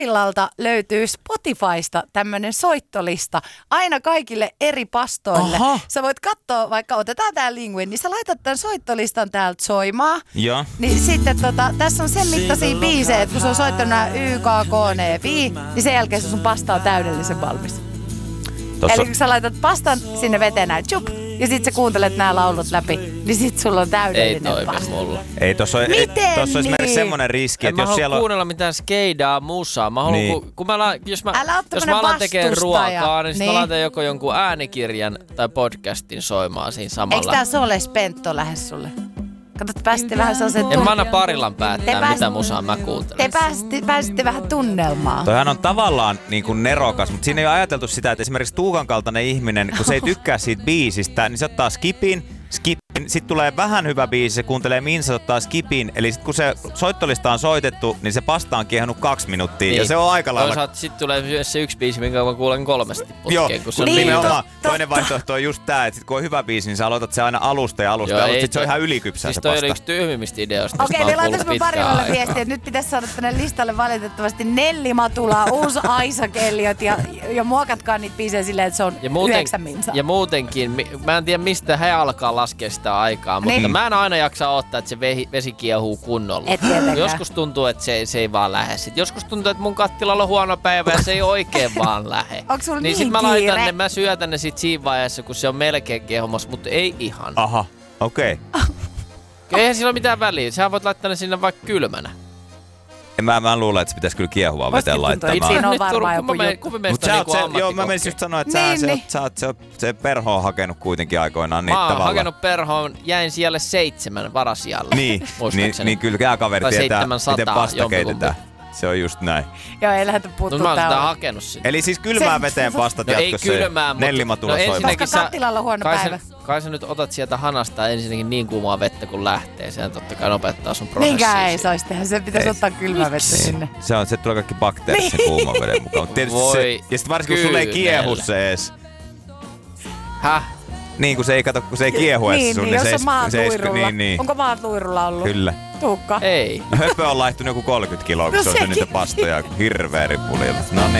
Illalta löytyy Spotifysta tämmönen soittolista aina kaikille eri pastoille. Aha. Sä voit katsoa, vaikka otetaan tää Lingui, niin sä laitat tämän soittolistan täältä soimaan. Joo. Niin sitten tässä on sen mittaisia biisejä, että kun se on soittanut nämä Y, K, K, N, F, I, niin sen jälkeen sun pasta on täydellisen valmis. Eli kun sä laitat pastan sinne veteen näin, tjup, ja sit sä kuuntelet nämä laulut läpi, niin sit sulla on täydellinen ei pasta. mulla. Ei, tossa on esimerkiksi semmonen riski, että jos siellä on... kuunnella mitään skeidaa, musaa. Mä haluan, niin. jos mä tämmönen alan tekemään ruokaa, niin sit niin. mä laitan joko jonkun äänikirjan tai podcastin soimaan siinä samalla. Eikö tää Sole Spento lähde sulle? Kato, että pääsitte vähän sellaisen... En mä anna Parilan päättää, mitä musaa mä kuuntelen. Te pääsitte vähän tunnelmaan. Toihan on tavallaan niin kuin nerokas, mutta siinä ei ole ajateltu sitä, että esimerkiksi Tuukan kaltainen ihminen, kun se ei tykkää siitä biisistä, niin se ottaa skipin, sitten tulee vähän hyvä biisi, se kuuntelee Minsa, ottaa skipin, eli sit kun se soittolista on soitettu, niin se pasta on kiehunut 2 minuuttia, niin. Ja se on aika lailla... Toisaalta sit tulee myös se yksi biisi, minkä mä kuulen 3 putkeen, kun se on nimenomaan. Toinen vaihtoehto on just tää, että sit kun on hyvä biisi, niin sä aloitat se aina alusta, sit se on ihan ylikypsää se pasta. Siis toi oli yksi tyhmimmistä ideoista, Okei, niin laitais mä Parilalle viestiä, että nyt pitäisi saada tänne listalle valitettavasti Nelli Matula, uusi Aisa Kelliot ja muokatkaa niitä biisejä silleen, että se on 9 minsaa. Ja muutenkin, mä en tiedä mistä he alkaa laskea sitä aikaa, mutta mä en aina jaksa odottaa, että se vesi kiehuu kunnolla. Joskus tuntuu, että se ei vaan lähde. Joskus tuntuu, että mun kattilalla on huono päivä ja se ei oikein vaan lähde. Onko sulla niin sit mä laitan ne, mä syötän ne sit siinä vaiheessa, kun se on melkein kiehumassa, mutta ei ihan. Aha, okei. Eihän sillä ole mitään väliä. Sähän voit laittaa ne sinne vaikka kylmänä. Mä luulen, että se pitäisi kyllä kiehuvaa veteen laittamaan. Siinä on varmaan joku juttu. Joo, mä menisin just sanoa, että sä oot se perho on hakenut kuitenkin aikoinaan niitä tavalla. Mä oon hakenut perhoon, jäin siellä 7 varasijalle. Niin kyllä tämä kaveri tietää, miten pasta keitetään. Se on just näin. Joo, ei lähdetä puuttua täällä. Mä oon sitä hakenut sinne. Eli siis kylmään veteen pastat jatkossa. Ei kylmään, mutta... Nelli Matula soittaa. Koska kattilalla on huono päivä. Kai sä nyt otat sieltä hanasta ensinnäkin niin kuumaa vettä kun lähtee. Sehän totta kai nopeuttaa sun prosessia. Minkä ei saisi tehdä? Se pitäisi ottaa kylmää vettä sinne. Se tulee kaikki bakteerit sen kuuman veden mukaan. Ja sit varsinkin kun sulle ei kiehu se ees. Häh? Niin, kun se ei kiehu ees sun, niin se ei niin. Onko maat luirulla ollut? Kyllä. Tuukka. Ei. Höpö on laihtunut joku 30 kiloa, kun se on niitä pastoja hirveä ripuli. No niin.